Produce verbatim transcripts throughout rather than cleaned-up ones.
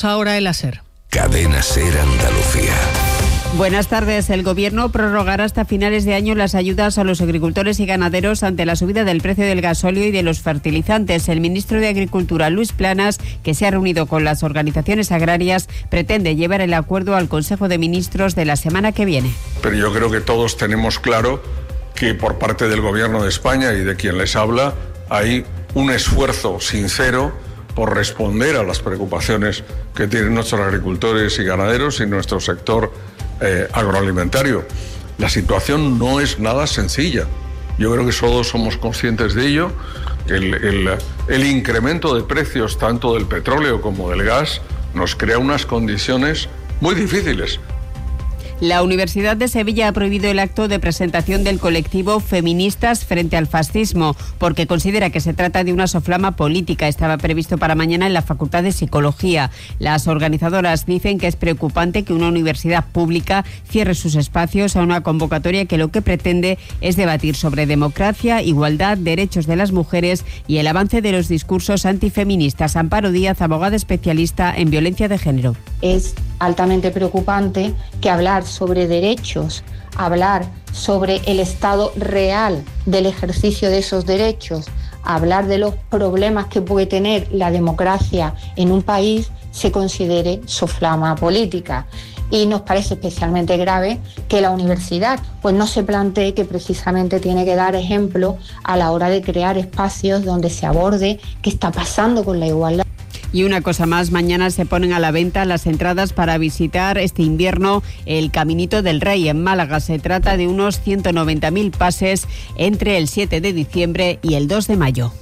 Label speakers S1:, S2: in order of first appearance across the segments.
S1: Ahora el SER.
S2: Cadena SER Andalucía.
S3: Buenas tardes. El Gobierno prorrogará hasta finales de año las ayudas a los agricultores y ganaderos ante la subida del precio del gasóleo y de los fertilizantes. El ministro de Agricultura, Luis Planas, que se ha reunido con las organizaciones agrarias, pretende llevar el acuerdo al Consejo de Ministros de la semana que viene.
S4: Pero yo creo que todos tenemos claro que por parte del Gobierno de España y de quien les habla hay un esfuerzo sincero por responder a las preocupaciones que tienen nuestros agricultores y ganaderos y nuestro sector eh, agroalimentario. La situación no es nada sencilla. Yo creo que todos somos conscientes de ello. El, el, el incremento de precios tanto del petróleo como del gas nos crea unas condiciones muy difíciles.
S3: La Universidad de Sevilla ha prohibido el acto de presentación del colectivo Feministas frente al fascismo porque considera que se trata de una soflama política. Estaba previsto para mañana en la Facultad de Psicología. Las organizadoras dicen que es preocupante que una universidad pública cierre sus espacios a una convocatoria que lo que pretende es debatir sobre democracia, igualdad, derechos de las mujeres y el avance de los discursos antifeministas. Amparo Díaz, abogada especialista en violencia de género.
S5: Es altamente preocupante que hablar sobre derechos, hablar sobre el estado real del ejercicio de esos derechos, hablar de los problemas que puede tener la democracia en un país, se considere soflama política. Y nos parece especialmente grave que la universidad pues no se plantee que precisamente tiene que dar ejemplo a la hora de crear espacios donde se aborde qué está pasando con la igualdad.
S3: Y una cosa más, mañana se ponen a la venta las entradas para visitar este invierno el Caminito del Rey en Málaga. Se trata de unos ciento noventa mil pases entre el siete de diciembre y el dos de mayo.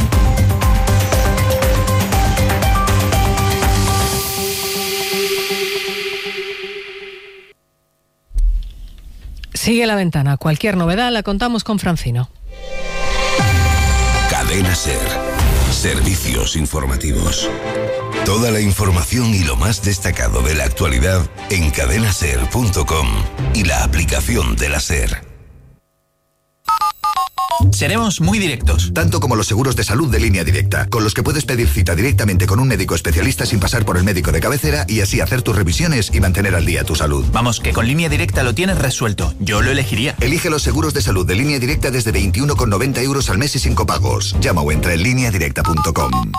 S1: Sigue la ventana. Cualquier novedad la contamos con Francino.
S2: Cadena SER. Servicios informativos. Toda la información y lo más destacado de la actualidad en cadena ser punto com y la aplicación de la SER.
S6: Seremos muy directos.
S7: Tanto como los seguros de salud de Línea Directa, con los que puedes pedir cita directamente con un médico especialista sin pasar por el médico de cabecera y así hacer tus revisiones y mantener al día tu salud.
S6: Vamos, que con Línea Directa lo tienes resuelto. Yo lo elegiría.
S7: Elige los seguros de salud de Línea Directa desde veintiuno con noventa euros al mes y sin copagos. Llama o entra en línea directa punto com.